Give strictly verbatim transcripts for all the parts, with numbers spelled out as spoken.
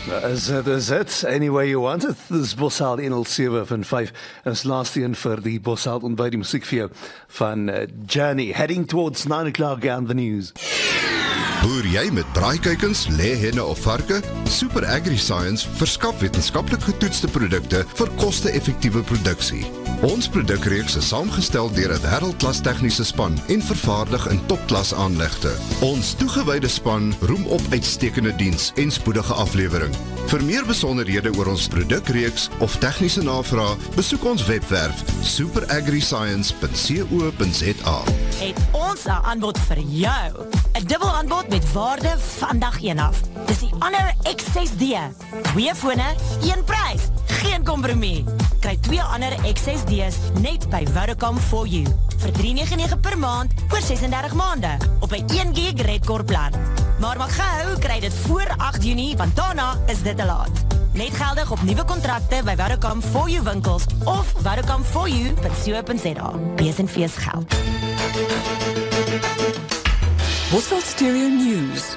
Is dit, is dit? Any way you want it. Dis Bossard een nul sewe van vyf. En is laaste een vir die Bossard ontbyt die musiek vir jou van uh, Journey. Heading towards nine o'clock and the news. Boer jy met braaikuikens, lêhenne of varke? Super AgriScience verskaf wetenskaplik getoetste produkte vir koste-effektiewe produksie. Ons produkreeks is saamgestel deur 'n wêreldklas tegniese span en vervaardig in topklas aanlegte. Ons toegewyde span roem op uitstekende diens en spoedige aflewering. Vir meer besonderhede oor ons produkreeks of tegniese navrae, besoek ons webwerf super agri science punt co punt za. Het ons 'n aanbod vir jou. 'n Dubbel aanbod met waarde vandag een af. Dis die Honor X ses D. Twee fone, een prys. Geen kompromie. Kry twee Honor X ses D's net by Vodacom for you. Vir drie nege nege per maand oor sessendertig maande op 'n een gig Redcore plan. Maar maak gehou, kry dit voor agt Junie, want daarna is dit te laat. Net geldig op nuwe kontrakte by Vodacom for you winkels of vodacom for you punt co punt za. Wees en fees geld. Bossard Stereo News.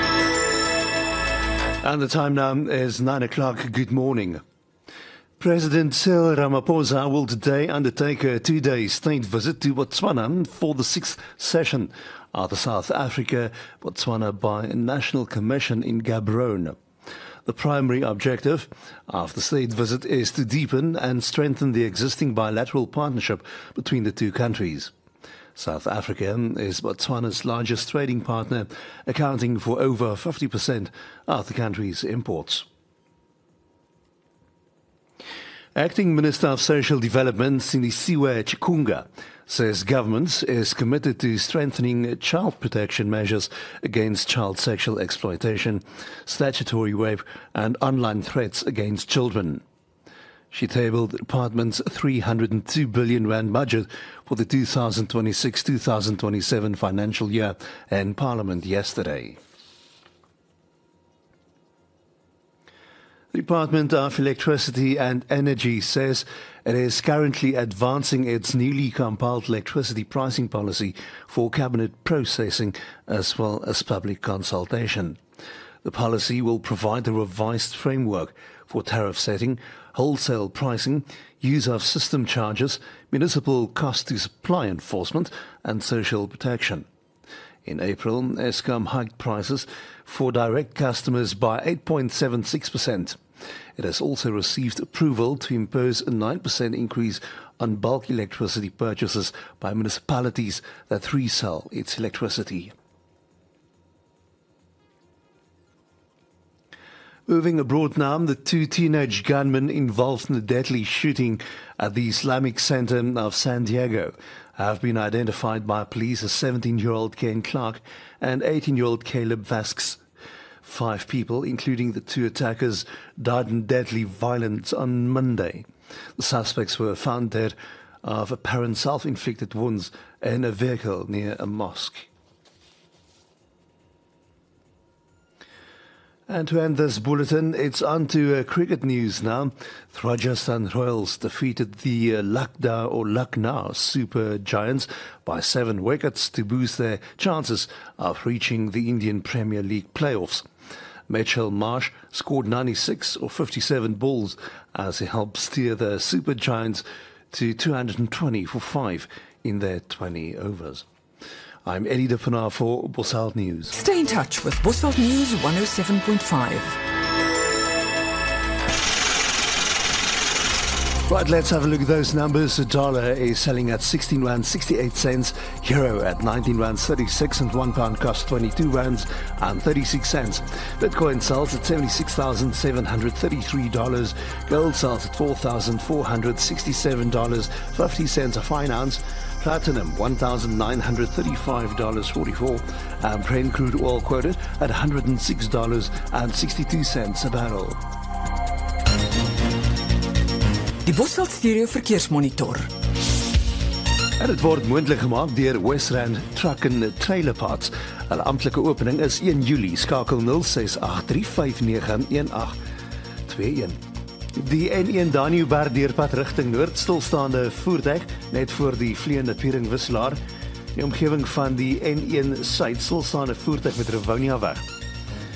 And the time now is nine o'clock. Good morning. President Cyril Ramaphosa will today undertake a two-day state visit to Botswana for the sixth session of the South Africa-Botswana Bi-National Commission in Gaborone. The primary objective of the state visit is to deepen and strengthen the existing bilateral partnership between the two countries. South Africa is Botswana's largest trading partner, accounting for over fifty percent of the country's imports. Acting Minister of Social Development, Sinisiwe Chikunga, says government is committed to strengthening child protection measures against child sexual exploitation, statutory rape and online threats against children. She tabled the department's three hundred two billion rand budget for the two thousand twenty-six to two thousand twenty-seven financial year in Parliament yesterday. The Department of Electricity and Energy says it is currently advancing its newly compiled electricity pricing policy for cabinet processing as well as public consultation. The policy will provide a revised framework for tariff setting, wholesale pricing, use of system charges, municipal cost to supply enforcement and social protection. In April, Eskom hiked prices for direct customers by eight point seven six percent. It has also received approval to impose a nine percent increase on bulk electricity purchases by municipalities that resell its electricity. Moving abroad now, the two teenage gunmen involved in the deadly shooting at the Islamic Center of San Diego have been identified by police as seventeen-year-old Ken Clark and eighteen-year-old Caleb Vasks. Five people, including the two attackers, died in deadly violence on Monday. The suspects were found dead of apparent self-inflicted wounds in a vehicle near a mosque. And to end this bulletin, it's on to uh, cricket news now. The Rajasthan Royals defeated the uh, Lucknow or Lucknow Super Giants by seven wickets to boost their chances of reaching the Indian Premier League playoffs. Mitchell Marsh scored ninety-six or fifty-seven balls as he helped steer the Super Giants to two hundred twenty for five in their twenty overs. I'm Eddie De Pinaar for Bossard News. Stay in touch with Bossard News one oh seven point five. Right, let's have a look at those numbers. The dollar is selling at sixteen rand sixty-eight cents, euro at nineteen rand thirty-six, and one pound costs twenty-two rands and thirty-six cents. Bitcoin sells at seventy-six thousand seven hundred thirty-three dollars. Gold sells at four thousand four hundred sixty-seven dollars and fifty cents a fine ounce. Platinum, one thousand nine hundred thirty-five dollars and forty-four cents. And Brent crude oil quoted at one hundred six dollars and sixty-two cents a barrel. Die Bossard Stereo Verkeersmonitor. En dit word moontlik gemaak deur Westland Truck and Trailer Parts. Hulle amptelike opening is een Julie. Skakel nul ses agt drie vyf nege een agt twee een. Die N een Danieberg deurpad rigting noord stilstaande voertuig net voor die vleiende Pieringwisselaar. Die omgewing van die N een suid stilstaande voertuig met Rivonia weg.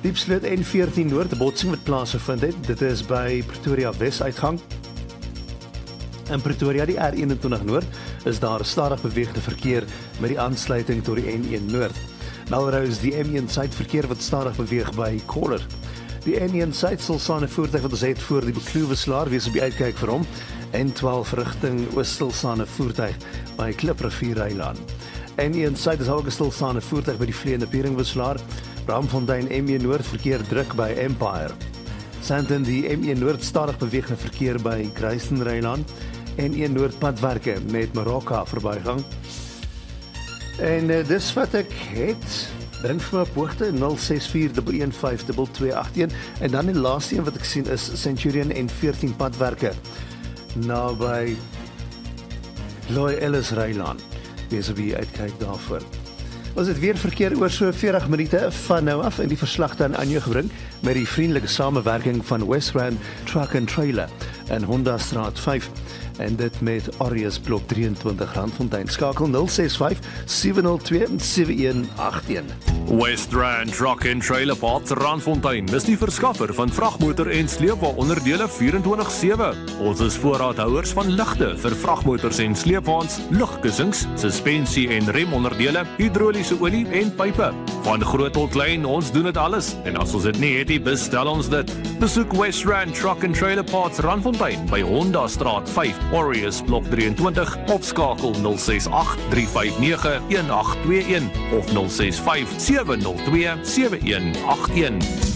Diepsloot N veertien Noord, 'n botsing wat plaasgevind het. Dit is by Pretoria Wes uitgang. In Pretoria, die R eenentwintig Noord, is daar stadig bewegende verkeer met die aansluiting tot die N een Noord. Melrose, die M een Suid verkeer wat stadig beweeg by Caller. Die N een Suid sal staan 'n voertuig wat ons het voor die Bekloewe Slaar, wees op die uitkyk vir hom. N twaalf rigting oos stilstaande voertuig by Kliprivier Rylaan. N een Suid is ook 'n stilstaande voertuig by die Vleende Pieringbeslaar. Bramfontein M een Noord verkeer druk by Empire. Sandton, die M een Noord stadig bewegende verkeer by Greyson Rylaan. N een Noord padwerke met Marokka verbygang. En uh, dis wat ek het. Bring vir my op hoogte nul ses vier een een vyf twee twee agt een en dan die laaste een wat ek sien is Centurion N veertien padwerke naby Loy Ellis Rylaan. Wees op die uitkyk daarvoor. Was dit weer verkeer oor so veertig minute van nou af en die verslag dan aan jou gebring met die vriendelike samewerking van Western Truck and Trailer en Honda Straat vyf en dit met Arius Blok drieëntwintig Randfontein. Skakel nul ses vyf sewe nul twee sewe een agt een. Western Truck and Trailer Parts Randfontein is die verskaffer van vragmotor en sleepwa-onderdele vierentwintig sewe. Ons is voorraadhouers van ligte vir vragmotors en sleepwaens, lugkussings, suspensie en remonderdele, hidroliese olie en pype. Van groot tot klein, ons doen dit alles. En as ons dit nie het nie, bestel ons dit. Besoek Western Truck and Trailer Parts Randfontein by Honda Straat vyf, Arius Blok drieëntwintig of skakel nul ses agt drie vyf nege een agt twee een of nul ses vyf sewe nul twee sewe een agt een.